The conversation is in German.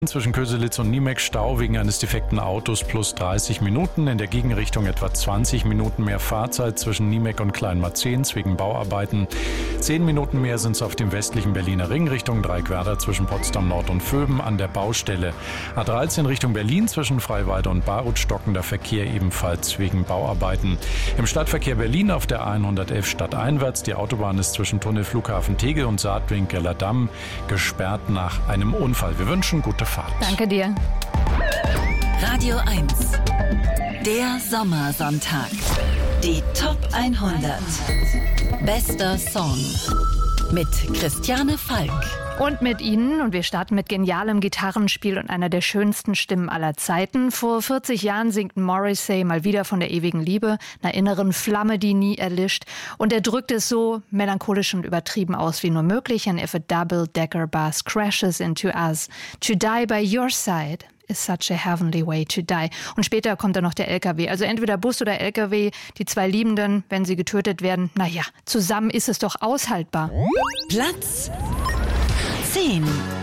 Zwischen Köselitz und Niemek Stau wegen eines defekten Autos plus 30 Minuten. In der Gegenrichtung etwa 20 Minuten mehr Fahrzeit zwischen Niemek und Kleinmarzens wegen Bauarbeiten. 10 Minuten mehr sind es auf dem westlichen Berliner Ring Richtung Dreieckwerder zwischen Potsdam Nord und Vöben an der Baustelle. A13 Richtung Berlin zwischen Freiwalde und Baruth stockender Verkehr ebenfalls wegen Bauarbeiten. Im Stadtverkehr Berlin auf der A111 stadteinwärts. Die Autobahn ist zwischen Tunnel Flughafen Tegel und Saatwinkeler Damm gesperrt nach einem Unfall. Wir wünschen gute Fahrt. Danke dir. Radio 1. Der Sommersonntag. Die Top 100. Bester Song. Mit Christiane Falk. Und mit Ihnen, und wir starten mit genialem Gitarrenspiel und einer der schönsten Stimmen aller Zeiten. Vor 40 Jahren singt Morrissey mal wieder von der ewigen Liebe, einer inneren Flamme, die nie erlischt. Und er drückt es so melancholisch und übertrieben aus wie nur möglich. And if a double-decker bus crashes into us, to die by your side is such a heavenly way to die. Und später kommt dann noch der LKW. Also entweder Bus oder LKW, die zwei Liebenden, wenn sie getötet werden. Naja, zusammen ist es doch aushaltbar. Platz 10.